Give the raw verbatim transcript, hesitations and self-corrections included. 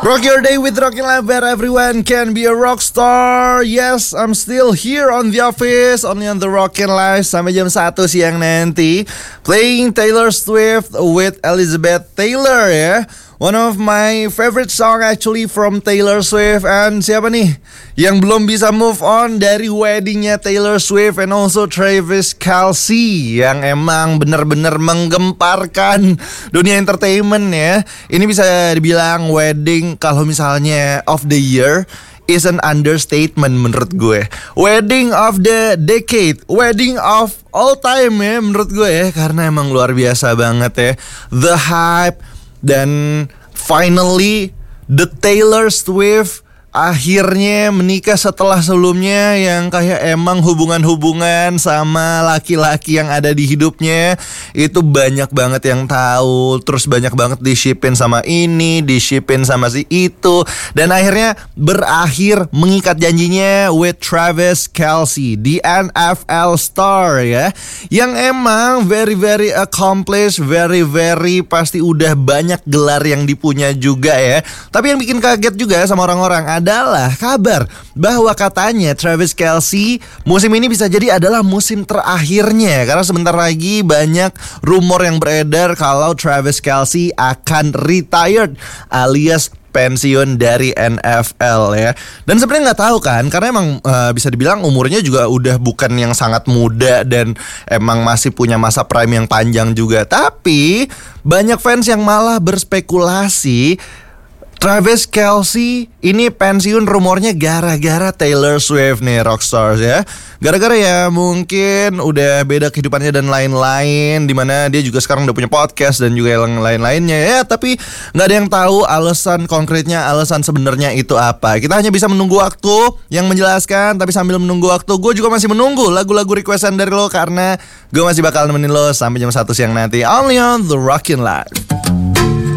Rock your day with Rockin' Life where everyone can be a rock star. Yes, I'm still here on the office, only on the Rockin' Life sampai jam satu siang nanti. Playing Taylor Swift with Elizabeth Taylor ya. One of my favorite song actually from Taylor Swift. And siapa nih yang belum bisa move on dari weddingnya Taylor Swift and also Travis Kelce yang emang bener-bener menggemparkan dunia entertainment ya. Ini bisa dibilang wedding kalau misalnya of the year is an understatement menurut gue. Wedding of the decade, wedding of all time ya menurut gue ya. Karena emang luar biasa banget ya. The hype. Dan finally the Taylor Swift akhirnya menikah setelah sebelumnya yang kayak emang hubungan-hubungan sama laki-laki yang ada di hidupnya itu banyak banget yang tahu. Terus banyak banget di-shipin sama ini, di-shipin sama si itu. Dan akhirnya berakhir mengikat janjinya with Travis Kelce, the N F L star ya. Yang emang very very accomplished, very very pasti udah banyak gelar yang dipunya juga ya. Tapi yang bikin kaget juga sama orang-orang adalah kabar bahwa katanya Travis Kelce musim ini bisa jadi adalah musim terakhirnya. Karena sebentar lagi banyak rumor yang beredar kalau Travis Kelce akan retired alias pensiun dari N F L ya. Dan sebenarnya nggak tahu kan, karena emang uh, bisa dibilang umurnya juga udah bukan yang sangat muda dan emang masih punya masa prime yang panjang juga. Tapi banyak fans yang malah berspekulasi Travis Kelce ini pensiun rumornya gara-gara Taylor Swift nih, rockstars ya. Gara-gara ya mungkin udah beda kehidupannya dan lain-lain, dimana dia juga sekarang udah punya podcast dan juga yang lain-lainnya ya. Tapi gak ada yang tahu alasan konkretnya, alasan sebenarnya itu apa. Kita hanya bisa menunggu waktu yang menjelaskan. Tapi sambil menunggu waktu, gue juga masih menunggu lagu-lagu requestan dari lo, karena gue masih bakal nemenin lo sampai jam satu siang nanti, only on The Rockin' Life.